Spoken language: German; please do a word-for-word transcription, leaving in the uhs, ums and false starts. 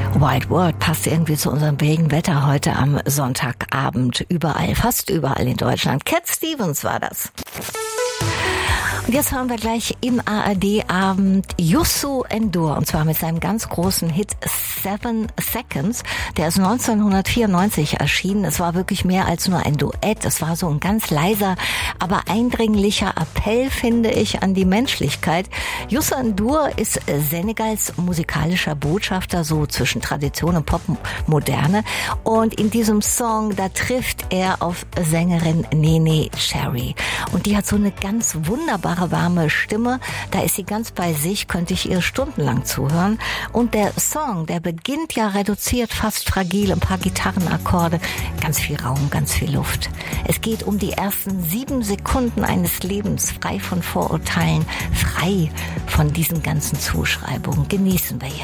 Wild World passt irgendwie zu unserem billigen Wetter heute am Sonntagabend überall, fast überall in Deutschland. Cat Stevens war das. Und jetzt hören wir gleich im A R D-Abend Youssou N'Dour, und zwar mit seinem ganz großen Hit Seven Seconds. Der ist neunzehnhundertvierundneunzig erschienen. Es war wirklich mehr als nur ein Duett. Es war so ein ganz leiser, aber eindringlicher Appell, finde ich, an die Menschlichkeit. Youssou N'Dour ist Senegals musikalischer Botschafter, so zwischen Tradition und Popmoderne. Und in diesem Song, da trifft er auf Sängerin Néné Cherry. Und die hat so eine ganz wunderbare, warme Stimme. Da ist sie ganz bei sich, könnte ich ihr stundenlang zuhören. Und der Song, der beginnt ja reduziert, fast fragil, ein paar Gitarrenakkorde, ganz viel Raum, ganz viel Luft. Es geht um die ersten sieben Sekunden eines Lebens, frei von Vorurteilen, frei von diesen ganzen Zuschreibungen. Genießen wir jetzt.